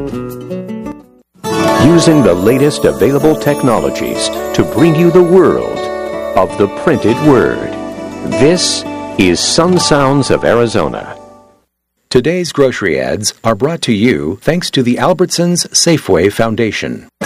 Using the latest available technologies to bring you the world of the printed word. This is Sun Sounds of Arizona. Today's grocery ads are brought to you thanks to the Albertsons Safeway Foundation.